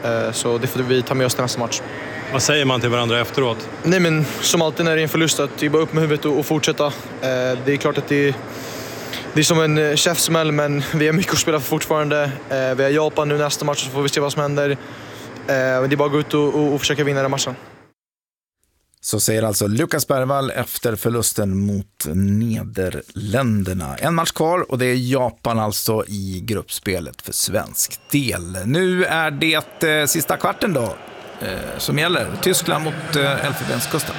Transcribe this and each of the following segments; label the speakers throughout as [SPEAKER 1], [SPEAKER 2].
[SPEAKER 1] Så det får vi ta med oss till nästa match.
[SPEAKER 2] Vad säger man till varandra efteråt?
[SPEAKER 1] Nej, men som alltid när det är en förlust, att jobba upp med huvudet och fortsätta. Det är klart att det är som en käftsmäll, men vi har mycket att spela för fortfarande. Vi har Japan nu nästa match, så får vi se vad som händer. Det är bara att gå ut och försöka vinna den matchen.
[SPEAKER 3] Så säger alltså Lukas Bergvall efter förlusten mot Nederländerna. En match kvar och det är Japan alltså i gruppspelet för svensk del. Nu är det sista kvarten då som gäller. Tyskland mot Elfenbenskusten.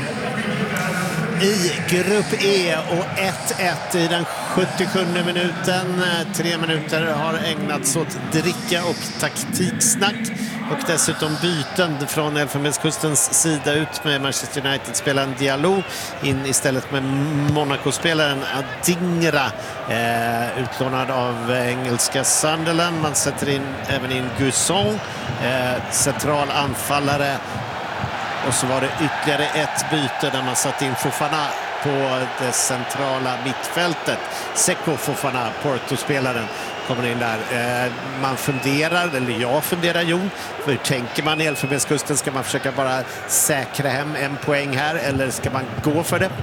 [SPEAKER 4] I grupp E och 1-1 i den 77 minuten. 3 minuter har ägnats åt dricka och taktiksnack. Och dessutom byten från Elfenbenskustens sida, ut med Manchester United-spelaren Diallo, in istället med Monaco-spelaren Adingra, utlånad av engelska Sunderland. Man sätter även in Gusson, central anfallare. Och så var det ytterligare ett byte där man satt in Fofana på det centrala mittfältet. Seko Fofana, Porto-spelaren, kommer in där. Man funderar, eller jag funderar, Jon, hur tänker man i Elfenbenskusten? Ska man försöka bara säkra hem en poäng här, eller ska man gå för det?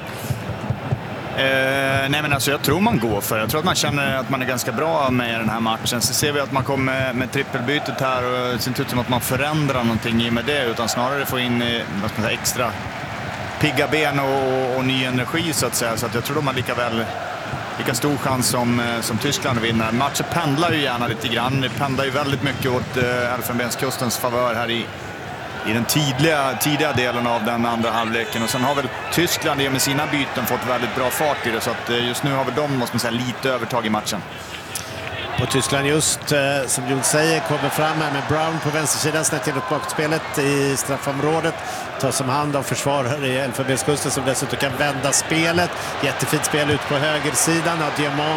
[SPEAKER 5] Nej, men alltså jag tror man går för det. Jag tror att man känner att man är ganska bra med den här matchen. Så ser vi att man kommer med trippelbytet här, och det ser inte ut som att man förändrar någonting i med det, utan snarare får in extra pigga ben och ny energi så att säga. Så att jag tror de har lika stor chans som Tyskland att vinna. Matchen pendlar ju gärna lite grann. Det pendlar ju väldigt mycket åt Elfenbenskustens favör här i den tidiga delen av den andra halvleken. Och sen har väl Tyskland med sina byten fått väldigt bra fart i det. Så att just nu har väl de, måste man säga, lite övertag i matchen.
[SPEAKER 4] Och Tyskland just, som Jon säger, kommer fram här med Brown på vänstersidan, snett inåt bakspelet i straffområdet. Tas som hand av försvarare i Elfenbenskusten som dessutom kan vända spelet. Jättefint spel ut på högersidan. Har Diamond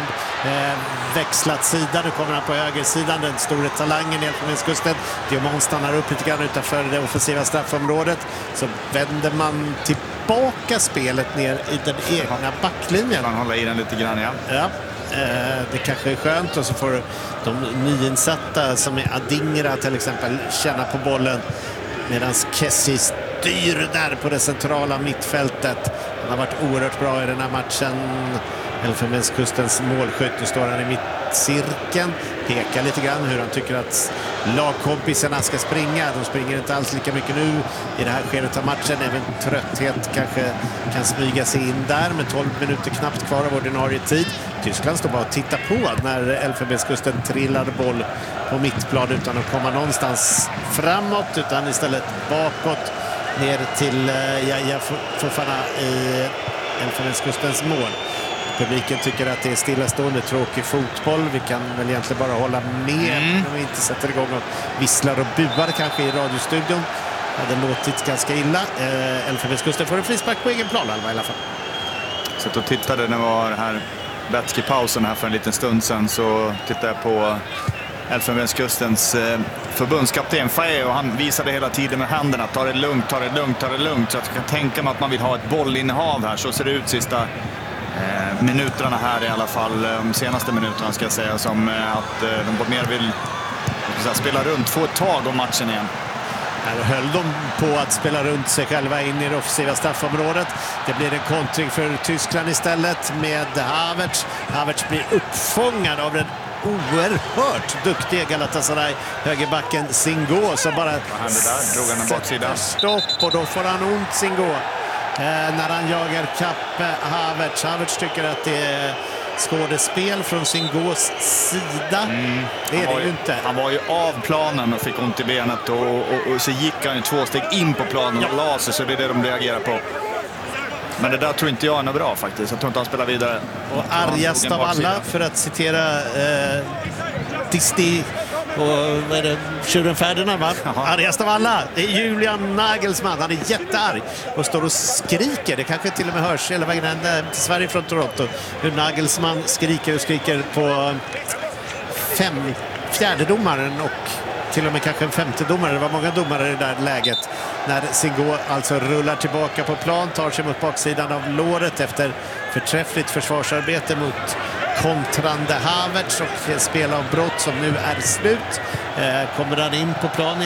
[SPEAKER 4] växlat sida. Nu kommer han på högersidan, den stora talangen i Elfenbenskusten. Diamond stannar upp lite grann utanför det offensiva straffområdet. Så vänder man tillbaka spelet ner i den egna backlinjen.
[SPEAKER 5] Man håller i den lite grann,
[SPEAKER 4] ja. Det kanske är skönt, och så får de nyinsatta som är Adingra till exempel känna på bollen, medan Kessie styr där på det centrala mittfältet. Han har varit oerhört bra i den här matchen. Elfenbenskustens målskytt, nu står han i mittcirkeln, pekar lite grann hur han tycker att lagkompisarna ska springa. De springer inte alls lika mycket nu i det här skedet av matchen. Även trötthet kanske kan smyga sig in där, med 12 minuter knappt kvar av ordinarie tid. Tyskland står bara och tittar på när Elfenbenskusten trillar boll på mittplan utan att komma någonstans framåt, utan istället bakåt ner till Fofana i Elfenbenskustens mål. Publiken tycker att det är stillastående, tråkig fotboll. Vi kan väl egentligen bara hålla med om vi inte sätter igång och visslar och buar kanske i radiostudion. Det hade låtit ganska illa. Elfenbenskusten får en frispark på egen plan i alla fall.
[SPEAKER 5] Så och tittade när det var här Betsky-pausen här för en liten stund sedan, så tittade jag på Elfenbenskustens förbundskapten Faye, och han visade hela tiden med händerna: ta det lugnt, ta det lugnt, ta det lugnt. Så att jag kan tänka mig att man vill ha ett bollinnehav här. Så ser det ut sista minuterna här i alla fall, de senaste minuterna ska jag säga, som att de mer vill spela runt, få ett tag om matchen igen.
[SPEAKER 4] Här höll de på att spela runt sig själva in i det offensiva straffområdet. Det blir en kontring för Tyskland istället med Havertz. Havertz blir uppfångad av den oerhört duktiga Galatasaray högerbacken Singo, som bara
[SPEAKER 5] drog han en baksida.
[SPEAKER 4] Stopp, och då får han ont, Singo, när han jagar kapp Havertz. Havertz tycker att det är skådespel från Singos sida. Det är det ju inte.
[SPEAKER 5] Han var ju av planen och fick ont i benet, och så gick han ju 2 steg in på planen och la sig, så det är det de reagerar på. Men det där tror inte jag är något bra faktiskt. Jag tror inte han spelar vidare.
[SPEAKER 4] Och argast av alla, för att citera Disney och vad är det, tjuren Ferdinand, va? Argast av alla, det är Julian Nagelsmann. Han är jättearg och står och skriker. Det kanske till och med hörs hela vägen ända till Sverige från Toronto, hur Nagelsmann skriker och skriker på fjärdedomaren och till och med kanske en femte domare. Det var många domare i det där läget när Singo alltså rullar tillbaka på plan, tar sig mot baksidan av låret efter förträffligt försvarsarbete mot kontrande Havertz och spel av brott som nu är slut. Kommer han in på planen